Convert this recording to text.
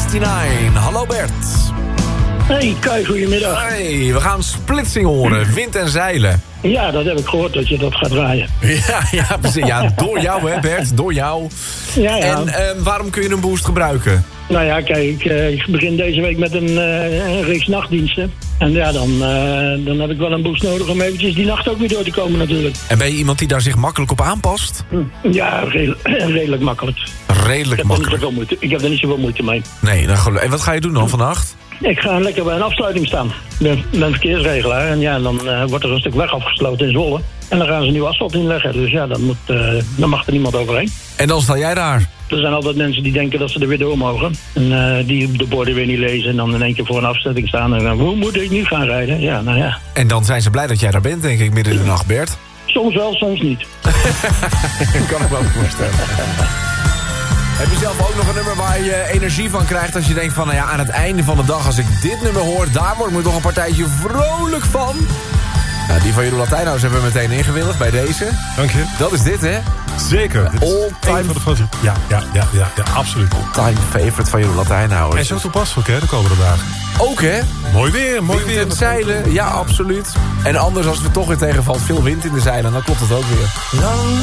69. Hallo Bert. Hey Kai, goedemiddag. Hey, we gaan splitsing horen. Wind en zeilen. Ja, dat heb ik gehoord dat je dat gaat draaien. Ja, precies. Ja, door jou hè Bert, door jou. Ja. En waarom kun je een boost gebruiken? Nou ja, kijk, ik begin deze week met een reeks nachtdiensten. En ja, dan heb ik wel een boost nodig om eventjes die nacht ook weer door te komen natuurlijk. En ben je iemand die daar zich makkelijk op aanpast? Ja, redelijk makkelijk. Redelijk makkelijk. Ik heb er niet zoveel moeite mee. Nee, en wat ga je doen dan vannacht? Ik ga lekker bij een afsluiting staan. Ik ben verkeersregelaar en ja, dan wordt er een stuk weg afgesloten in Zwolle. En dan gaan ze nieuw asfalt inleggen. Dus ja, dan mag er niemand overheen. En dan sta jij daar? Er zijn altijd mensen die denken dat ze er weer door mogen. En die de borden weer niet lezen en dan in één keer voor een afzetting staan. En dan, hoe moet ik nu gaan rijden? Ja, nou ja. En dan zijn ze blij dat jij daar bent, denk ik, midden in de nacht, Bert. Soms wel, soms niet. Kan ik wel voorstellen. Heb je zelf ook nog een nummer waar je energie van krijgt als je denkt van, nou ja, aan het einde van de dag, als ik dit nummer hoor, daar word ik me toch een partijtje vrolijk van. Nou, die van Jeroen Latijnhuis hebben we meteen ingewilligd bij deze. Dank je. Dat is dit, hè? Zeker. All-time Ja, absoluut. all-time favorite van Jeroen Latijnhuis. En zo toepasselijk, hè, de komende dagen. Ook, hè? Mooi weer. Wind in de zeilen, ja, absoluut. En anders, als het toch weer tegenvalt, veel wind in de zeilen, dan klopt het ook weer.